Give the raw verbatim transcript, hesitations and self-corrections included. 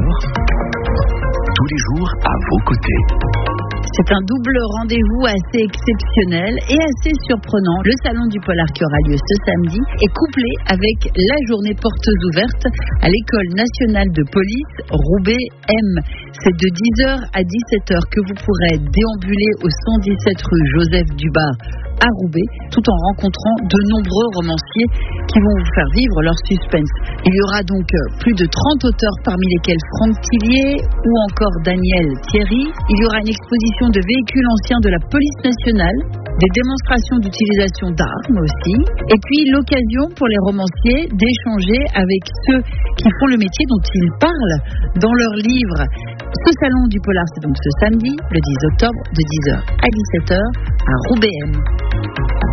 tous les jours à vos côtés. C'est un double rendez-vous assez exceptionnel et assez surprenant. Le salon du polar qui aura lieu ce samedi est couplé avec la journée portes ouvertes à l'école nationale de police Roubaix M. C'est de dix heures à dix-sept heures que vous pourrez déambuler au cent dix-sept rue Joseph Dubar à Roubaix, tout en rencontrant de nombreux romanciers qui vont vous faire vivre leur suspense. Il y aura donc plus de trente auteurs, parmi lesquels Franck Tillier ou encore Daniel Thierry. Il y aura une exposition de véhicules anciens de la police nationale, des démonstrations d'utilisation d'armes aussi, et puis l'occasion pour les romanciers d'échanger avec ceux qui font le métier dont ils parlent dans leurs livres. Ce salon du polar, c'est donc ce samedi, le dix octobre, de dix heures à dix-sept heures à Roubaix M.